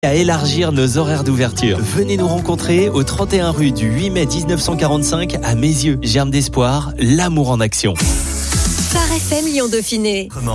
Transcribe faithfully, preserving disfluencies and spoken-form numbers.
À élargir nos horaires d'ouverture. Venez nous rencontrer au trente et un rue du huit mai mille neuf cent quarante-cinq à Mézieux. Germe d'espoir, l'amour en action. Phare F M Lyon Dauphiné. Comment ?